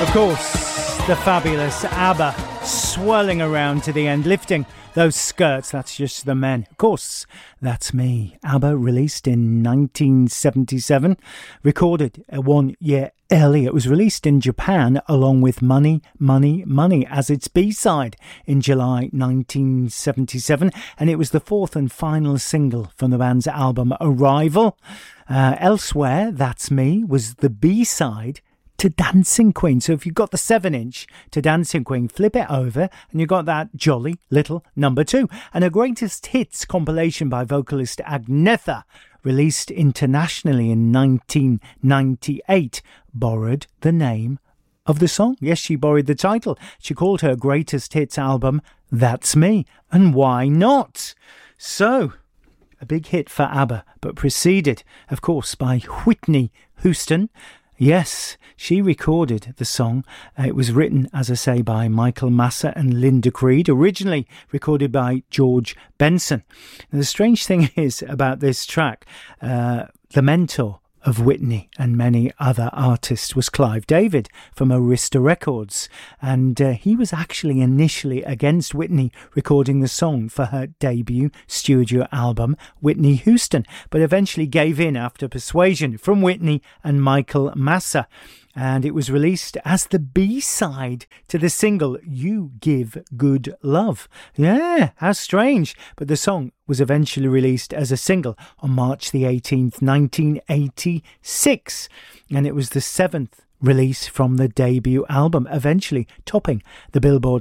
Of course, the fabulous ABBA swirling around to the end, lifting those skirts. That's just the men. Of course, that's me. ABBA, released in 1977, recorded 1 year earlier. It was released in Japan along with Money, Money, Money as its B-side in July 1977, and it was the fourth and final single from the band's album Arrival. Elsewhere, That's Me was the B-side to Dancing Queen. So if you've got the 7-inch to Dancing Queen, flip it over and you've got that jolly little number 2. And a greatest hits compilation by vocalist Agnetha, released internationally in 1998, borrowed the name of the song. Yes, she borrowed the title. She called her greatest hits album That's Me. And why not? So, a big hit for ABBA, but preceded, of course, by Whitney Houston. Yes, she recorded the song. It was written, as I say, by Michael Massa and Linda Creed, originally recorded by George Benson. And the strange thing is about this track, the mentor of Whitney and many other artists was Clive David from Arista Records, and he was actually initially against Whitney recording the song for her debut studio album Whitney Houston, but eventually gave in after persuasion from Whitney and Michael Massa. And it was released as the B-side to the single You Give Good Love. Yeah, how strange. But the song was eventually released as a single on March the 18th, 1986. And it was the 7th release from the debut album, eventually topping the Billboard